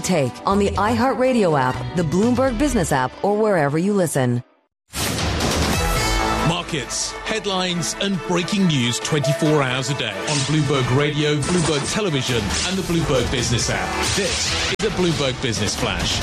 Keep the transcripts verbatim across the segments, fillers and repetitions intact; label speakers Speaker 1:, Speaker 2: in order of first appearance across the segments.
Speaker 1: Take on the iHeartRadio app, the Bloomberg Business app, or wherever you listen.
Speaker 2: Markets, headlines and breaking news twenty-four hours a day on Bloomberg Radio, Bloomberg Television and the Bloomberg Business app. This is the Bloomberg Business Flash.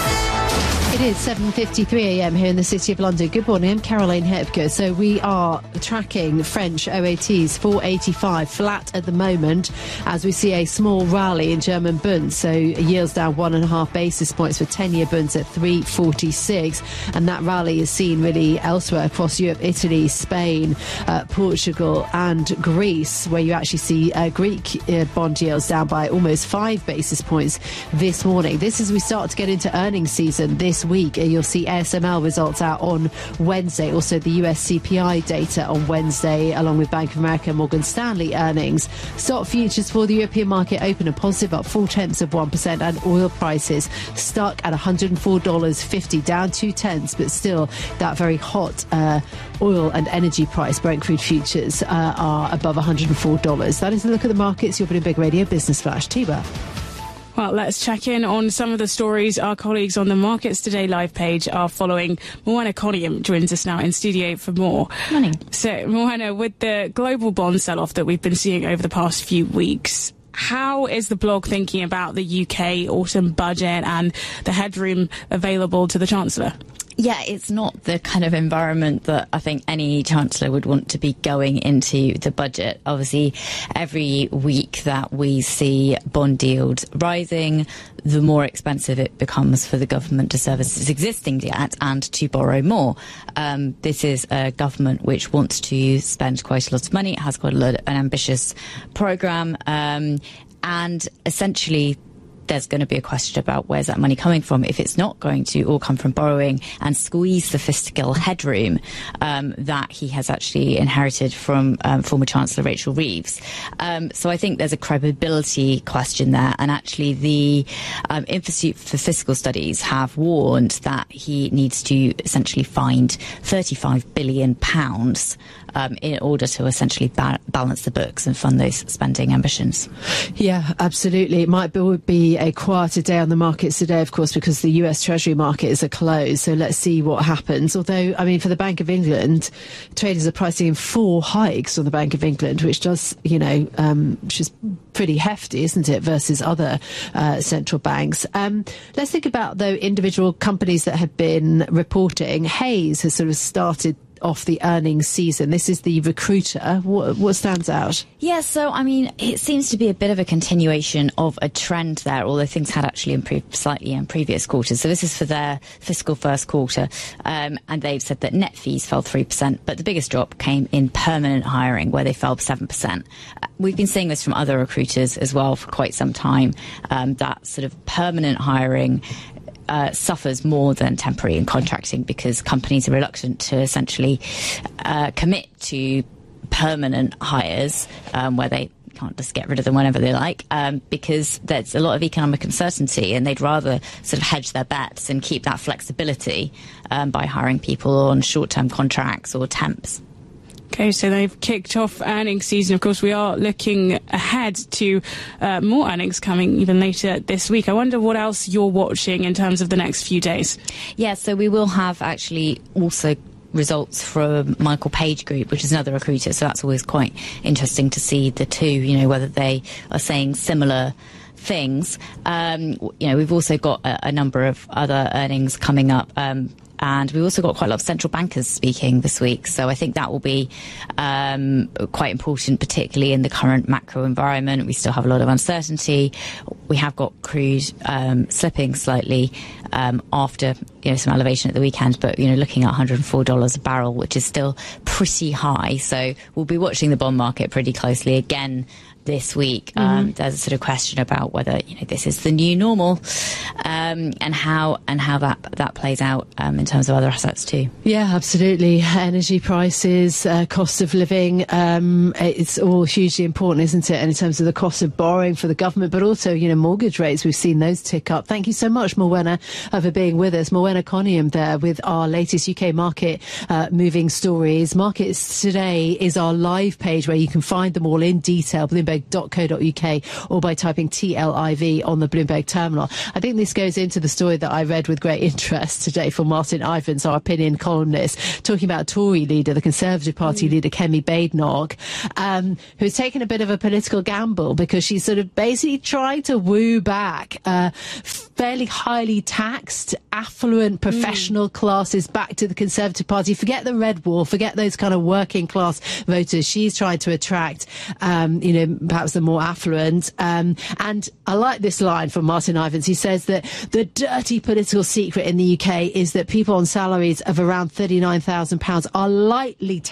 Speaker 3: It is seven fifty-three a m here in the City of London. Good morning, I'm Caroline Hepker. So we are tracking French O A Ts, four eighty-five, flat at the moment, as we see a small rally in German Bunds. So yields down one and a half basis points for ten-year Bunds at three forty-six. And that rally is seen really elsewhere across Europe, Italy, Spain, uh, Portugal and Greece, where you actually see uh, Greek uh, bond yields down by almost five basis points this morning. This is we start to get into earnings season this week. You'll see A S M L results out on Wednesday, also the U S C P I data on Wednesday, along with Bank of America and Morgan Stanley earnings. Stock futures for the European market open a positive, up four tenths of one percent, and oil prices stuck at one hundred four dollars fifty, down two tenths, but still that very hot uh, oil and energy price. Brent crude futures uh, are above one hundred four dollars. That is a look at the markets. Your Bloomberg Radio Business Flash. Tiba.
Speaker 4: Well, let's check in on some of the stories our colleagues on the Markets Today live page are following. Moana Coniam joins us now in studio for more.
Speaker 5: Morning.
Speaker 4: So, Moana, with the global bond sell-off that we've been seeing over the past few weeks, how is the blog thinking about the U K autumn budget and the headroom available to the Chancellor?
Speaker 5: Yeah, it's not the kind of environment that I think any Chancellor would want to be going into the budget. Obviously, every week that we see bond yields rising, the more expensive it becomes for the government to service its existing debt and to borrow more. Um, this is a government which wants to spend quite a lot of money. It has quite a lot, an ambitious programme, um, and essentially there's going to be a question about where's that money coming from if it's not going to all come from borrowing and squeeze the fiscal headroom um, that he has actually inherited from um, former Chancellor Rachel Reeves. Um, so I think there's a credibility question there, and actually the um, Institute for Fiscal Studies have warned that he needs to essentially find thirty-five billion pounds Um, in order to essentially ba- balance the books and fund those spending ambitions.
Speaker 3: Yeah, absolutely. It might be, would be a quieter day on the markets today, of course, because the U S Treasury markets are closed. So let's see what happens. Although, I mean, for the Bank of England, traders are pricing in four hikes on the Bank of England, which does, you know, um, which is pretty hefty, isn't it, versus other uh, central banks. Um, let's think about, though, individual companies that have been reporting. Hays has sort of started off the earnings season. This is the Recruiter. What, what stands out?
Speaker 5: Yeah, so, I mean, it seems to be a bit of a continuation of a trend there, although things had actually improved slightly in previous quarters. So this is for their fiscal first quarter, um, and they've said that net fees fell three percent, but the biggest drop came in permanent hiring, where they fell seven percent. We've been seeing this from other recruiters as well for quite some time, um, that sort of permanent hiring Uh, suffers more than temporary and contracting, because companies are reluctant to essentially uh, commit to permanent hires um, where they can't just get rid of them whenever they like, um, because there's a lot of economic uncertainty, and they'd rather sort of hedge their bets and keep that flexibility um, by hiring people on short-term contracts or temps.
Speaker 4: Okay, so they've kicked off earnings season. Of course, we are looking ahead to uh, more earnings coming even later this week. I wonder what else you're watching in terms of the next few days.
Speaker 5: Yeah, so we will have actually also results from Michael Page Group, which is another recruiter. So that's always quite interesting to see the two, you know, whether they are saying similar things. Um, you know, we've also got a, a number of other earnings coming up. Um, And we've also got quite a lot of central bankers speaking this week. So I think that will be um, quite important, particularly in the current macro environment. We still have a lot of uncertainty. We have got crude um, slipping slightly um, after, you know, some elevation at the weekend. But, you know, looking at one hundred four dollars a barrel, which is still pretty high. So we'll be watching the bond market pretty closely again this week. Um, mm-hmm. There's a sort of question about whether, you know, this is the new normal, um, and how and how that that plays out um, in terms of other assets too.
Speaker 3: Yeah, absolutely. Energy prices, uh, cost of living, um, it's all hugely important, isn't it? And in terms of the cost of borrowing for the government, but also, you know, mortgage rates, we've seen those tick up. Thank you so much, Moana, uh, for being with us. Moana Coniam there with our latest U K market uh, moving stories. Markets Today is our live page where you can find them all in detail. Bloomberg bloomberg dot co dot uk or by typing T L I V on the Bloomberg terminal. I think this goes into the story that I read with great interest today from Martin Ivins, our opinion columnist, talking about Tory leader, the Conservative Party mm. leader, Kemi Badenoch, um, who's taken a bit of a political gamble because she's sort of basically trying to woo back uh, fairly highly taxed, affluent, professional mm. classes back to the Conservative Party. Forget the red wall, forget those kind of working class voters. She's trying to attract, um, you know, perhaps the more affluent. Um, and I like this line from Martin Ivins. He says that the dirty political secret in the U K is that people on salaries of around thirty-nine thousand pounds are lightly